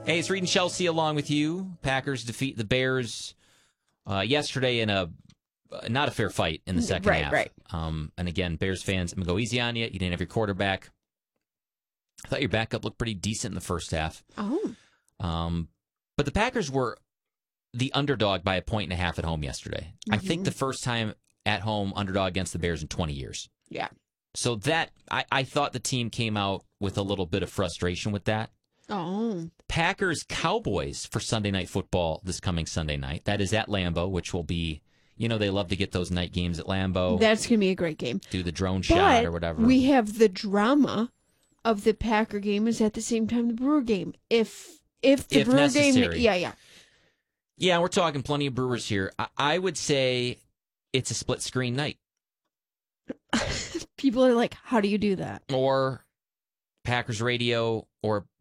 Hey, it's Reed and Chelsea along with you. Packers defeat the Bears yesterday in not a fair fight in the second half. Right. And again, Bears fans, I'm going to go easy on you. You didn't have your quarterback. I thought your backup looked pretty decent in the first half. Oh. But the Packers were the underdog by 1.5 at home yesterday. Mm-hmm. I think the first time at home underdog against the Bears in 20 years. Yeah. So that, I thought the team came out with a little bit of frustration with that. Oh. Packers-Cowboys for Sunday Night Football this coming Sunday night. That is at Lambeau, which will be, they love to get those night games at Lambeau. That's going to be a great game. Do the drone shot or whatever. We have the drama of the Packer game is at the same time the Brewer game. If the Brewer necessary. game... Yeah, we're talking plenty of Brewers here. I would say it's a split-screen night. People are like, how do you do that? Or Packers radio or